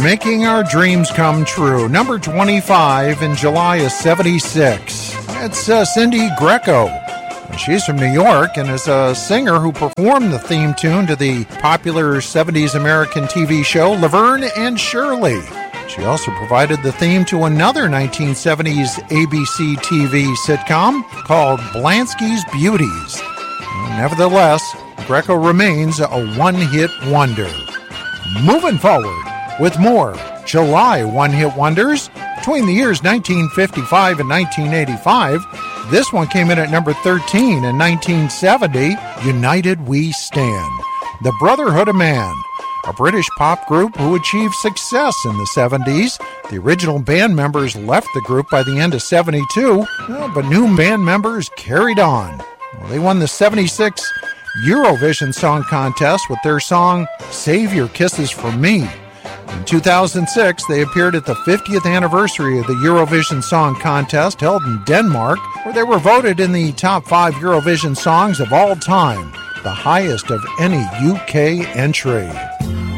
Making Our Dreams Come True. Number 25 in July of 76. It's Cindy Greco. She's from New York and is a singer who performed the theme tune to the popular 70s American TV show Laverne and Shirley. She also provided the theme to another 1970s ABC TV sitcom called Blansky's Beauties. Nevertheless, Greco remains a one-hit wonder. Moving forward with more July one-hit wonders between the years 1955 and 1985. This one came in at number 13 in 1970, United We Stand. The Brotherhood of Man, a British pop group who achieved success in the 70s. The original band members left the group by the end of 72, but new band members carried on. They won the 76 Eurovision Song Contest with their song, Save Your Kisses for Me. In 2006, they appeared at the 50th anniversary of the Eurovision Song Contest held in Denmark, where they were voted in the top 5 Eurovision songs of all time, the highest of any UK entry.